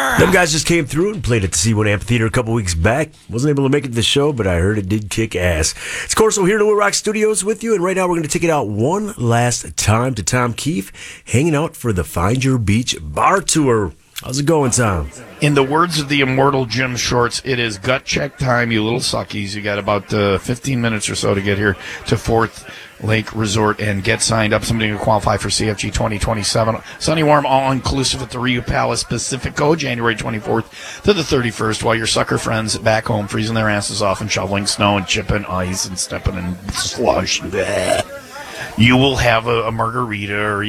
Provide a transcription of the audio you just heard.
Them guys just came through and played at the C1 Amphitheater a couple weeks back. Wasn't able to make it to the show, but I heard it did kick ass. It's Corso here in the Wood Rock Studios with you, and right now we're going to take it out one last time to Tom Keefe, hanging out for the Find Your Beach Bar Tour. How's it going, Tom? In the words of the immortal Jim Shorts, it is gut check time, you little suckies. You got about 15 minutes or so to get here to Fourth Lake Resort and get signed up. Somebody to qualify for CFG 2027. Sunny, warm, all-inclusive at the Rio Palace Pacifico, January 24th to the 31st, while your sucker friends back home freezing their asses off and shoveling snow and chipping ice and stepping in slush. Bleh. You will have a margarita or